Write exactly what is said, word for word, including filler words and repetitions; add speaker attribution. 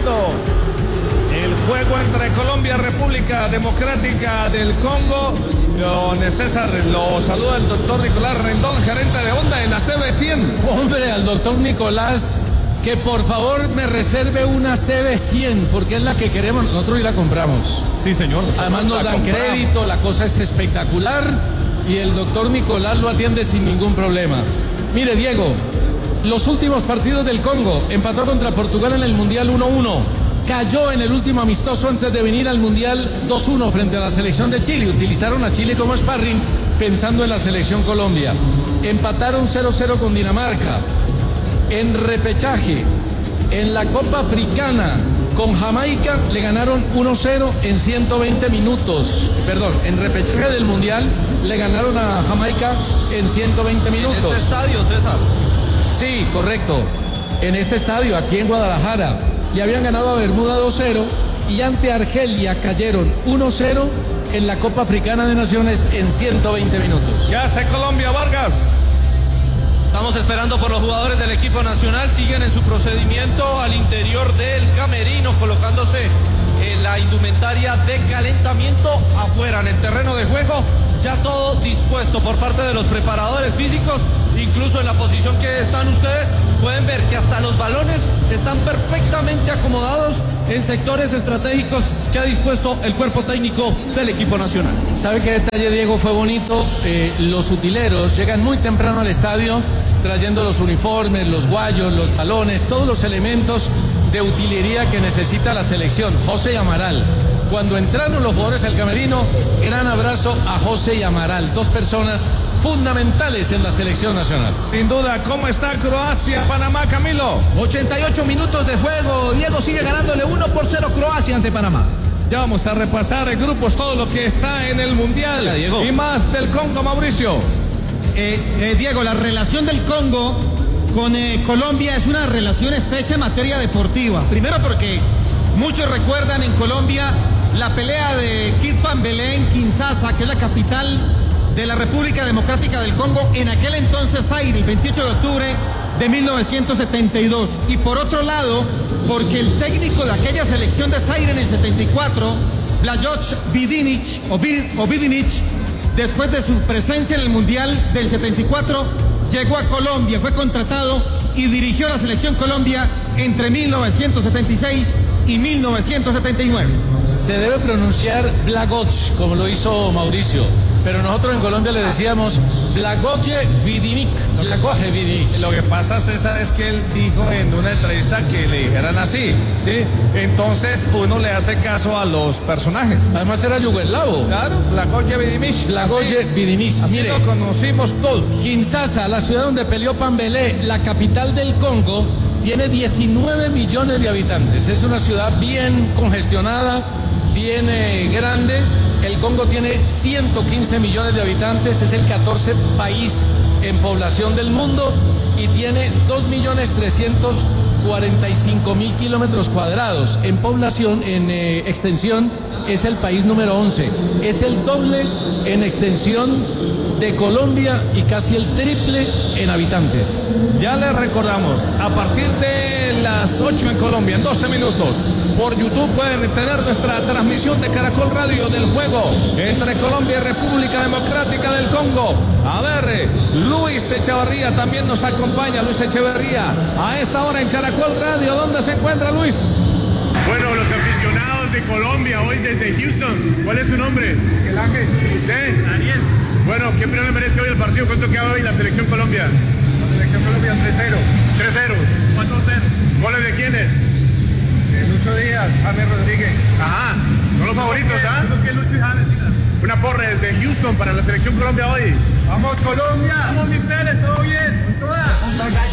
Speaker 1: iniciando el juego entre Colombia y República Democrática del Congo. Don César, lo saluda el doctor Nicolás Rendón, gerente de Honda de la C B cien.
Speaker 2: Hombre, al doctor Nicolás, que por favor me reserve una C B cien, porque es la que queremos, nosotros y la compramos.
Speaker 1: Sí, señor.
Speaker 2: Además nos dan
Speaker 1: compramos.
Speaker 2: crédito, la cosa es espectacular y el doctor Nicolás lo atiende sin ningún problema. Mire, Diego, los últimos partidos del Congo: empató contra Portugal en el Mundial uno uno, cayó en el último amistoso antes de venir al Mundial dos uno frente a la selección de Chile. Utilizaron a Chile como sparring pensando en la selección Colombia. Empataron cero cero con Dinamarca. En repechaje, en la Copa Africana con Jamaica, le ganaron uno cero en ciento veinte minutos. Perdón, en repechaje del Mundial le ganaron a Jamaica en ciento veinte minutos.
Speaker 3: ¿En este estadio, César?
Speaker 2: Sí, correcto. En este estadio, aquí en Guadalajara. Y habían ganado a Bermuda dos cero y ante Argelia cayeron uno cero en la Copa Africana de Naciones en ciento veinte minutos.
Speaker 1: ¿Qué hace Colombia, Vargas?
Speaker 3: Estamos esperando por los jugadores del equipo nacional. Siguen en su procedimiento al interior del camerino, colocándose en la indumentaria de calentamiento. Afuera, en el terreno de juego, ya todo dispuesto por parte de los preparadores físicos. Incluso en la posición que están ustedes, pueden ver que hasta los balones están perfectamente acomodados en sectores estratégicos que ha dispuesto el cuerpo técnico del equipo nacional.
Speaker 2: ¿Sabe qué detalle, Diego? Fue bonito. Eh, los utileros llegan muy temprano al estadio trayendo los uniformes, los guayos, los balones, todos los elementos de utilería que necesita la selección. José y Amaral. Cuando entraron los jugadores al camerino, gran abrazo a José y Amaral, dos personas fundamentales en la selección nacional.
Speaker 1: Sin duda. ¿Cómo está Croacia, Panamá, Camilo?
Speaker 4: ochenta y ocho minutos de juego. Diego sigue ganándole uno por cero Croacia ante Panamá.
Speaker 1: Ya vamos a repasar en grupos todo lo que está en el Mundial.
Speaker 3: Hola, Diego.
Speaker 1: Y más del Congo, Mauricio.
Speaker 5: Eh, eh, Diego, la relación del Congo con eh, Colombia es una relación estrecha en materia deportiva. Primero porque muchos recuerdan en Colombia la pelea de Kid Pambelé en Kinshasa, que es la capital de la República Democrática del Congo, en aquel entonces Zaire, el veintiocho de octubre de mil novecientos setenta y dos. Y por otro lado, porque el técnico de aquella selección de Zaire en el setenta y cuatro, Blajot Vidinic, o, Vid, o Vidinic, después de su presencia en el Mundial del setenta y cuatro, llegó a Colombia, fue contratado y dirigió la selección Colombia entre mil novecientos setenta y seis y mil novecientos setenta y nueve.
Speaker 2: Se debe pronunciar Blajot, como lo hizo Mauricio, pero nosotros en Colombia le decíamos Blagoje Vidinic. Blagoje Vidinic.
Speaker 1: Lo que pasa, César, es que él dijo en una entrevista que le dijeran así, ¿sí? Entonces uno le hace caso a los personajes.
Speaker 2: Además era yugoslavo.
Speaker 1: Claro, Blagoje Vidinic.
Speaker 2: Blagoje Vidinic.
Speaker 1: Así
Speaker 2: Mire,
Speaker 1: lo conocimos todos.
Speaker 2: Kinshasa, la ciudad donde peleó Pambelé, la capital del Congo, tiene diecinueve millones de habitantes. Es una ciudad bien congestionada, bien eh, grande. El Congo tiene ciento quince millones de habitantes, es el catorce país en población del mundo y tiene dos millones trescientos cuarenta y cinco mil kilómetros cuadrados. En población, en eh, extensión, es el país número once. Es el doble en extensión de Colombia y casi el triple en habitantes.
Speaker 1: Ya les recordamos, a partir de las ocho en Colombia, en doce minutos, por YouTube pueden tener nuestra transmisión de Caracol Radio del juego entre Colombia y República Democrática del Congo. A ver, Luis Echeverría también nos acompaña. Luis Echeverría, a esta hora en Caracol Radio. ¿Dónde se encuentra, Luis?
Speaker 6: Bueno, los aficionados de Colombia hoy desde Houston. ¿Cuál es su nombre?
Speaker 7: El Ángel.
Speaker 6: ¿Usted?
Speaker 7: Daniel.
Speaker 6: Bueno, ¿qué opinión le merece hoy el partido? ¿Cuánto queda hoy la selección Colombia?
Speaker 7: La selección Colombia tres cero.
Speaker 6: tres cero.
Speaker 7: ¿Cuánto cero?
Speaker 6: ¿Goles de quiénes?
Speaker 7: Eh, Lucho Díaz, James Rodríguez.
Speaker 6: Ajá, son los favoritos, ¿ah?
Speaker 7: ¿Por qué Lucho y James?
Speaker 6: Una porra desde Houston para la selección Colombia hoy.
Speaker 7: ¡Vamos, Colombia!
Speaker 6: ¡Vamos, mis Celes! ¿Todo bien?
Speaker 7: ¡Con todas!